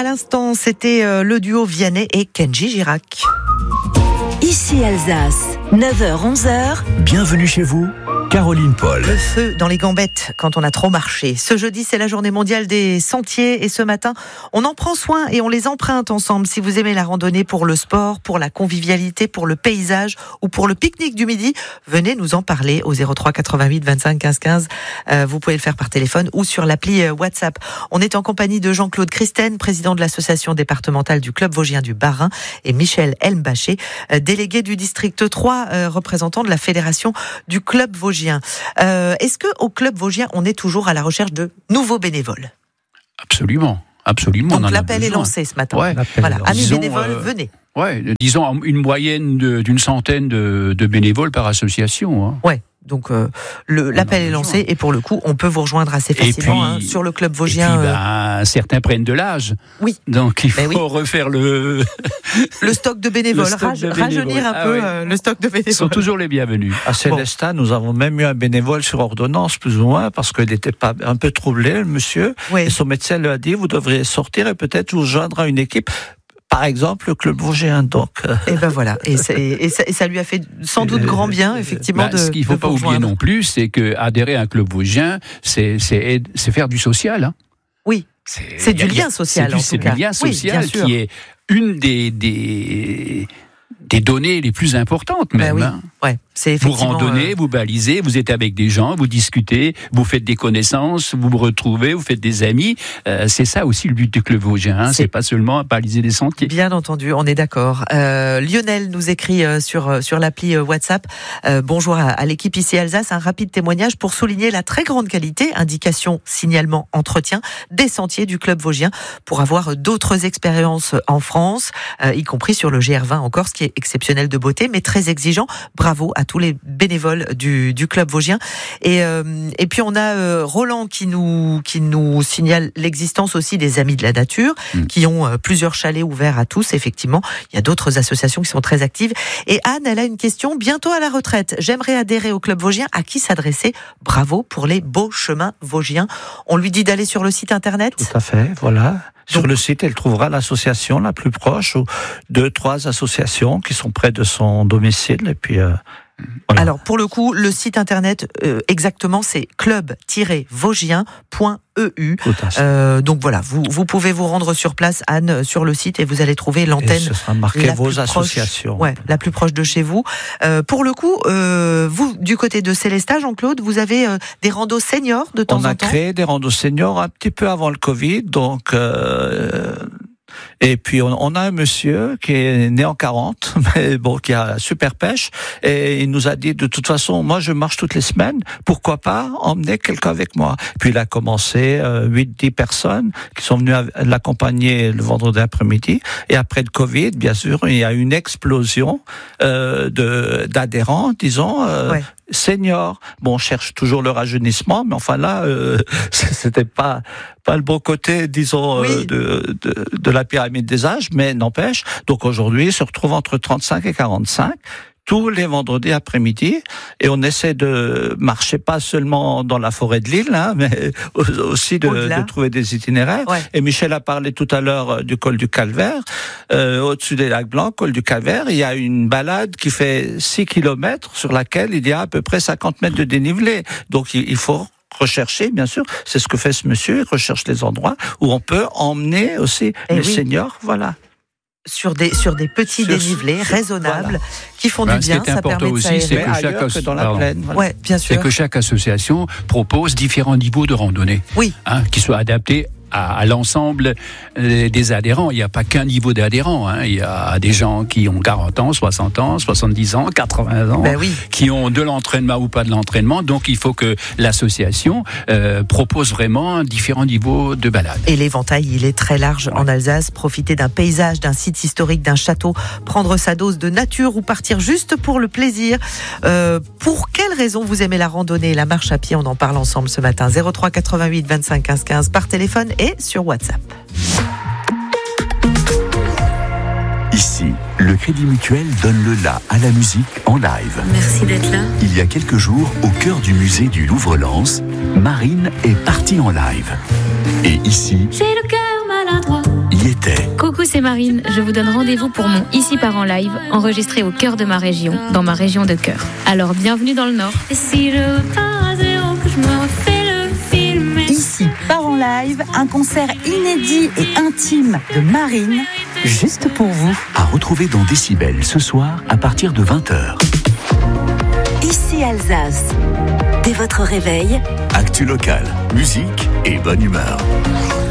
À l'instant, c'était le duo Vianney et Kenji Girac. Ici Alsace, 9h-11h. Bienvenue chez vous, Caroline Paul. Le feu dans les gambettes quand on a trop marché. Ce jeudi, c'est la journée mondiale des sentiers et ce matin, on en prend soin et on les emprunte ensemble. Si vous aimez la randonnée pour le sport, pour la convivialité, pour le paysage ou pour le pique-nique du midi, venez nous en parler au 03 88 25 15 15. Vous pouvez le faire par téléphone ou sur l'appli WhatsApp. On est en compagnie de Jean-Claude Christen, président de l'association départementale du Club Vosgien du Bas-Rhin, et Michel Elmbaché, délégué du district 3, représentant de la fédération du Club Vosgien. Est-ce qu'au Club Vosgien, on est toujours à la recherche de nouveaux bénévoles ? Absolument. Donc l'appel est lancé ce matin. Ouais. Voilà, amis bénévoles, venez. Ouais, disons une moyenne d'une centaine de bénévoles par association. Hein. Ouais. Donc l'appel est lancé et pour le coup, on peut vous rejoindre assez facilement sur le Club Vosgien. Et puis, certains prennent de l'âge. Oui. Donc il faut refaire le stock de bénévoles, rajeunir un peu le stock de bénévoles. Ils sont toujours les bienvenus. À Célestat, nous avons même eu un bénévole sur ordonnance, plus ou moins, parce qu'il n'était pas un peu troublé, le monsieur. Oui. Et son médecin lui a dit, vous devriez sortir et peut-être vous joindre à une équipe. Par exemple, le Club Vosgien, donc. Et ben voilà, et ça lui a fait sans doute grand bien, effectivement. Ce qu'il ne faut pas oublier non plus, c'est que adhérer à un Club Vosgien, c'est faire du social. Hein. Oui, c'est du lien social. C'est du lien social qui est une des données les plus importantes même. Oui. Hein. Ouais, c'est vous randonnez, vous balisez, vous êtes avec des gens, vous discutez, vous faites des connaissances, vous vous retrouvez, vous faites des amis. C'est ça aussi le but du Club Vosgien. Hein. C'est pas seulement baliser des sentiers. Bien entendu, on est d'accord. Lionel nous écrit sur l'appli WhatsApp. Bonjour à l'équipe ici Alsace. Un rapide témoignage pour souligner la très grande qualité, indication, signalement, entretien des sentiers du Club Vosgien pour avoir d'autres expériences en France, y compris sur le GR20 en Corse, qui est exceptionnel de beauté, mais très exigeant. Bravo à tous les bénévoles du Club Vosgien. Et puis on a Roland qui nous signale l'existence aussi des Amis de la Nature, qui ont plusieurs chalets ouverts à tous. Effectivement, il y a d'autres associations qui sont très actives. Et Anne, elle a une question. Bientôt à la retraite, j'aimerais adhérer au Club Vosgien. À qui s'adresser ? Bravo pour les beaux chemins vosgiens. On lui dit d'aller sur le site internet ? Tout à fait, voilà. Sur le site, elle trouvera l'association la plus proche ou 2-3 associations qui sont près de son domicile. Et puis, voilà. Alors, pour le coup, le site internet, exactement, c'est club-vosgien.eu. Donc voilà, vous pouvez vous rendre sur place, Anne, sur le site et vous allez trouver l'antenne. Et ce sera marqué vos associations. La plus proche de chez vous. Pour le coup, vous, du côté de Célestat, Jean-Claude, vous avez des randos seniors de temps en temps ? On a créé des randos seniors un petit peu avant le Covid, donc... Et puis on a un monsieur qui est né en 40, mais bon, qui a super pêche, et il nous a dit de toute façon, moi je marche toutes les semaines, pourquoi pas emmener quelqu'un avec moi. Puis il a commencé 8-10 personnes qui sont venues l'accompagner le vendredi après-midi, et après le Covid, bien sûr, il y a une explosion d'adhérents, disons. Seniors. Bon, on cherche toujours le rajeunissement, mais enfin là, c'était pas le bon côté, disons, de la pyramide des âges, mais n'empêche. Donc aujourd'hui, ils se retrouvent entre 35 et 45. Tous les vendredis après-midi, et on essaie de marcher pas seulement dans la forêt de Lille, mais aussi de trouver des itinéraires. Ouais. Et Michel a parlé tout à l'heure du col du Calvaire, au-dessus des lacs Blancs, col du Calvaire, il y a une balade qui fait 6 kilomètres sur laquelle il y a à peu près 50 mètres de dénivelé. Donc il faut rechercher, bien sûr, c'est ce que fait ce monsieur, il recherche les endroits où on peut emmener aussi les seniors, voilà. Sur des petits dénivelés raisonnables qui font du bien, ça permet de s'aérer. C'est que chaque dans la plaine. Voilà. Ouais, bien sûr. C'est que chaque association propose différents niveaux de randonnée, qui soient adaptés à l'ensemble des adhérents. Il n'y a pas qu'un niveau d'adhérents. Il y a des gens qui ont 40 ans, 60 ans, 70 ans, 80 ans, qui ont de l'entraînement ou pas de l'entraînement. Donc, il faut que l'association propose vraiment différents niveaux de balade. Et l'éventail, il est très large en Alsace. Profiter d'un paysage, d'un site historique, d'un château, prendre sa dose de nature ou partir juste pour le plaisir. Pour quelle raison vous aimez la randonnée, la marche à pied ? On en parle ensemble ce matin. 03 88 25 15 15 par téléphone et sur WhatsApp. Ici, le Crédit Mutuel donne le la à la musique en live. Merci d'être là. Il y a quelques jours, au cœur du musée du Louvre-Lens, Marine est partie en live. Et ici, j'ai le cœur maladroit. Il y était. Coucou, c'est Marine. Je vous donne rendez-vous pour mon Ici part en live, enregistré au cœur de ma région, dans ma région de cœur. Alors bienvenue dans le Nord. Et si je repars à zéro, que je me refais le film. Ici part en live, un concert inédit et intime de Marine, juste pour vous. À retrouver dans Décibel ce soir à partir de 20h. Ici Alsace. Dès votre réveil, Actu local, musique et bonne humeur.